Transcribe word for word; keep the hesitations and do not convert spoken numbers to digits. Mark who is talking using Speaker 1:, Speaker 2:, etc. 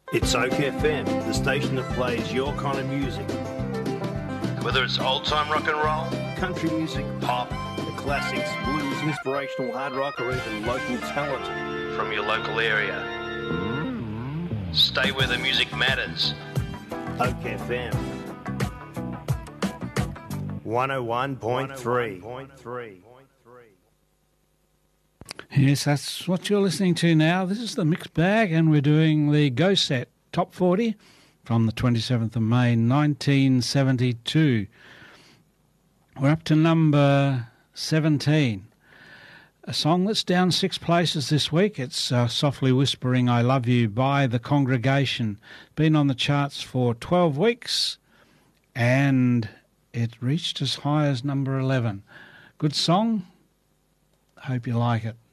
Speaker 1: It's Oak F M, the station that plays your kind of music. Whether it's old-time rock and roll, country music, pop, the classics, blues, inspirational hard rock, or even local talent from your local area. Stay where the music matters. Oak F M. one oh one point three.
Speaker 2: Yes, that's what you're listening to now. This is the Mixed Bag, and we're doing the Go Set Top forty from the twenty-seventh of May, nineteen seventy-two. We're up to number seventeen. A song that's down six places this week. It's uh, Softly Whispering I Love You by The Congregation. Been on the charts for twelve weeks, and it reached as high as number eleven. Good song. Hope you like it.